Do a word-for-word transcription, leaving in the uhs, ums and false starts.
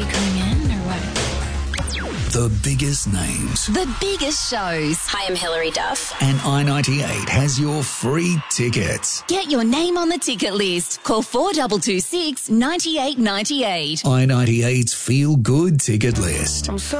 coming in or what? The biggest names. The biggest shows. Hi, I'm Hilary Duff. And I ninety-eight has your free tickets. Get your name on the ticket list. Call four two two six, nine eight nine eight. I ninety-eight's Feel Good ticket list.